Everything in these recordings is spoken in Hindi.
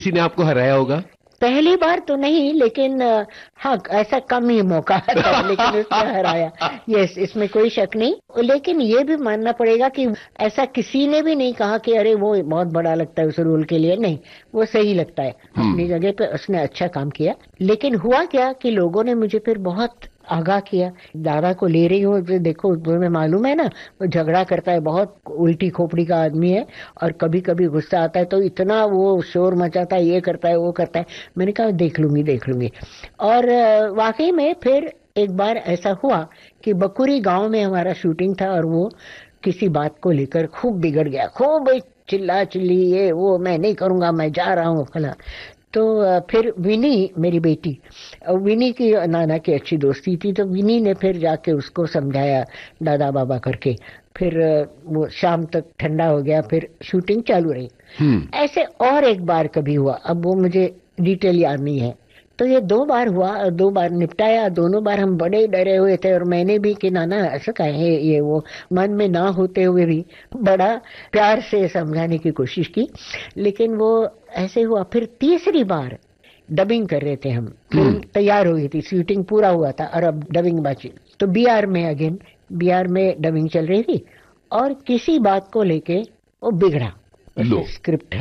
किसी ने आपको हराया होगा? पहली बार तो नहीं, लेकिन हाँ ऐसा कम ही मौका आता है, लेकिन उसने हराया। यस, इसमें कोई शक नहीं। लेकिन ये भी मानना पड़ेगा कि ऐसा किसी ने भी नहीं कहा कि अरे वो बहुत बड़ा लगता है उस रोल के लिए। नहीं, वो सही लगता है अपनी जगह पे, उसने अच्छा काम किया। लेकिन हुआ क्या कि लोगों ने मुझे फिर बहुत आगाह किया। दादा को ले रही हूँ, देखो तुम्हें मालूम है ना, वो झगड़ा करता है, बहुत उल्टी खोपड़ी का आदमी है, और कभी कभी गुस्सा आता है तो इतना वो शोर मचाता है, ये करता है वो करता है। मैंने कहा देख लूंगी देख लूंगी। और वाकई में फिर एक बार ऐसा हुआ कि बकुरी गांव में हमारा शूटिंग था, और वो किसी बात को लेकर खूब बिगड़ गया, खूब चिल्ला चिल्ली, ये वो, मैं नहीं करूंगा, मैं जा रहा हूँ फला। तो फिर विनी मेरी बेटी, विनी की नाना की अच्छी दोस्ती थी, तो विनी ने फिर जाके उसको समझाया दादा बाबा करके। फिर वो शाम तक ठंडा हो गया, फिर शूटिंग चालू रही। ऐसे और एक बार कभी हुआ, अब वो मुझे डिटेल याद नहीं है। तो ये 2 बार हुआ और 2 बार निपटाया। दोनों बार हम बड़े डरे हुए थे, और मैंने भी कि नाना ऐसा कहे ये वो, मन में ना होते हुए भी बड़ा प्यार से समझाने की कोशिश की, लेकिन वो ऐसे हुआ। फिर तीसरी बार डबिंग कर रहे थे हम, फिल्म तैयार हो गई थी, शूटिंग पूरा हुआ था, और अब डबिंग बाकी। तो बिहार में अगेन, बिहार में डबिंग चल रही थी, और किसी बात को लेके वो बिगड़ा। लो। स्क्रिप्ट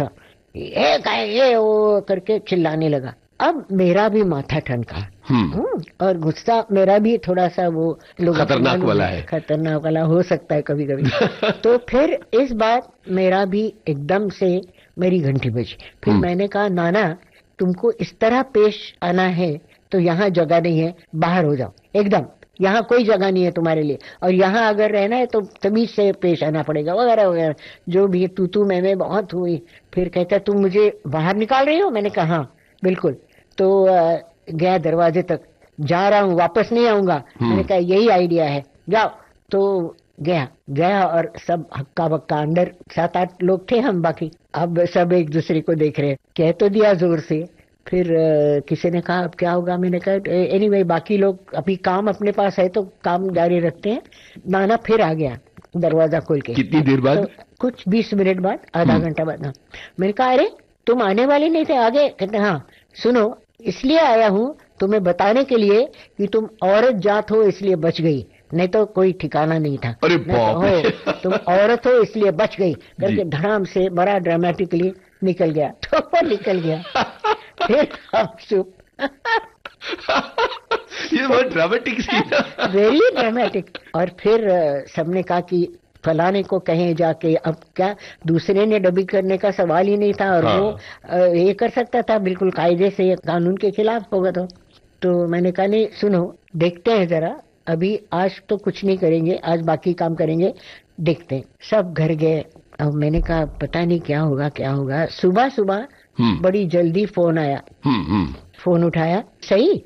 ये का ये वो करके चिल्लाने लगा। अब मेरा भी माथा ठनका, और गुस्सा मेरा भी थोड़ा सा वो खतरनाक वाला है, खतरनाक वाला हो सकता है कभी कभी। तो फिर इस बार मेरा भी एकदम से मेरी घंटी बजी। फिर मैंने कहा नाना, तुमको इस तरह पेश आना है तो यहाँ जगह नहीं है, बाहर हो जाओ एकदम, यहाँ कोई जगह नहीं है तुम्हारे लिए, और यहाँ अगर रहना है तो तमीज से पेश आना पड़ेगा, वगैरह वगैरह जो भी तू मैं बहुत हुई। फिर कहता तुम मुझे बाहर निकाल रही हो? मैंने कहा हाँ बिल्कुल। तो गया दरवाजे तक, जा रहा हूँ, वापस नहीं आऊंगा। मैंने कहा यही आइडिया है, जाओ। तो गया और सब हक्का बक्का, अंदर 7-8 लोग थे हम, बाकी अब सब एक दूसरे को देख रहे। कह तो दिया जोर से। फिर किसी ने कहा अब क्या होगा? मैंने कहा एनीवे बाकी लोग अभी काम अपने पास है तो काम जारी रखते हैं। नाना फिर आ गया दरवाजा खोल के। कितनी देर बाद? तो कुछ 20 मिनट बाद, आधा घंटा बाद। हाँ, मैंने कहा अरे तुम आने वाले नहीं थे आगे? कहते हाँ सुनो, इसलिए आया हूँ तुम्हें बताने के लिए कि तुम औरत जात हो इसलिए बच गई, नहीं तो कोई ठिकाना नहीं था। अरे बाप रे। तुम औरत हो इसलिए बच गई करके धड़ाम से बड़ा ड्रामेटिकली निकल गया। तो वो निकल गया। फिर हम चुप। ये बहुत ड्रामेटिक सीन है, वेरी ड्रामेटिक। और फिर सबने कहा कि फलाने को कहें जाके। अब क्या, दूसरे ने डबिंग करने का सवाल ही नहीं था, और वो ये कर सकता था बिल्कुल कायदे से, कानून के खिलाफ होगा। तो मैंने कहा नहीं सुनो, देखते हैं जरा, अभी आज तो कुछ नहीं करेंगे, आज बाकी काम करेंगे, देखते हैं। सब घर गए। अब मैंने कहा पता नहीं क्या होगा क्या होगा। सुबह सुबह बड़ी जल्दी फोन आया। फोन उठाया, सही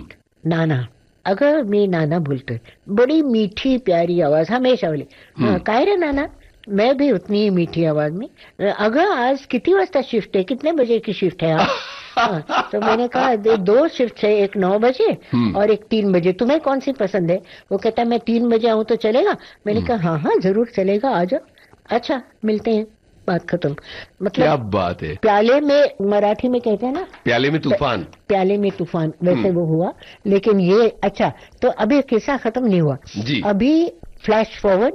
नाना, अगं मी नाना बोलतोय, बड़ी मीठी प्यारी आवाज हमेशा वाली। काय रे नाना? मैं भी उतनी ही मीठी आवाज में, अगं आज किती वाजता शिफ्ट है, कितने बजे की शिफ्ट है आप? तो मैंने कहा 2 शिफ्ट है, एक 9 बजे और एक 3 बजे, तुम्हें कौन सी पसंद है? वो कहता है मैं 3 बजे आऊँ तो चलेगा? मैंने कहा हाँ हाँ जरूर चलेगा, आ जाओ। अच्छा मिलते हैं, बात खत्म। मतलब क्या बात है। प्याले में, मराठी में कहते हैं ना, प्याले में तूफान। प्याले में तूफान, वैसे वो हुआ। लेकिन ये अच्छा, तो अभी किस्सा खत्म नहीं हुआ जी। अभी फ्लैश फॉरवर्ड।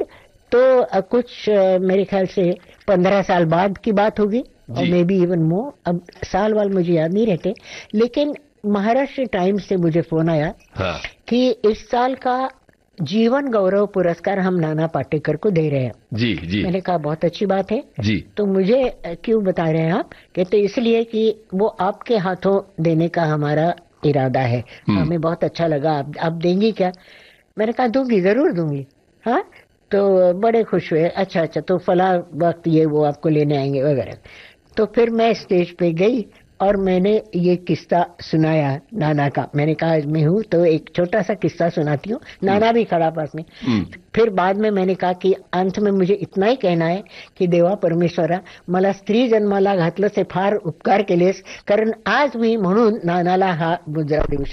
तो कुछ मेरे ख्याल से 15 साल बाद की बात होगी, और मे बी इवन मोर। अब साल वाल मुझे याद नहीं रहते, लेकिन महाराष्ट्र टाइम्स से मुझे फोन आया कि इस साल का जीवन गौरव पुरस्कार हम नाना पाटेकर को दे रहे हैं। जी जी। मैंने कहा बहुत अच्छी बात है जी। तो मुझे क्यों बता रहे हैं आप? कहते इसलिए कि वो आपके हाथों देने का हमारा इरादा है, हमें बहुत अच्छा लगा। आप देंगी क्या? मैंने कहा दूंगी, जरूर दूंगी। हाँ, तो बड़े खुश हुए। अच्छा तो फला वक्त ये वो आपको लेने आएंगे वगैरह। तो फिर मैं स्टेज पे गई और मैंने ये किस्सा सुनाया नाना का। मैंने कहा मैं हूँ तो एक छोटा सा किस्सा सुनाती हूँ। नाना भी खड़ा पास में। फिर बाद में मैंने कहा कि अंत में मुझे इतना ही कहना है की देवा परमेश्वरा, मला स्त्री जन्माला घातलं ते फार उपकार केलेस, कारण आज मी म्हणून नानाला हा मुजरा देऊ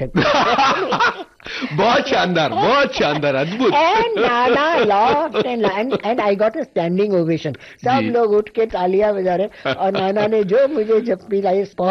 शकतो। बहुत शानदार, अद्भुत। And Nana laughed and I got a standing ovation। सब लोग उठ के तालियां बजा रहे, और नाना ने जो मुझे जब पिलाई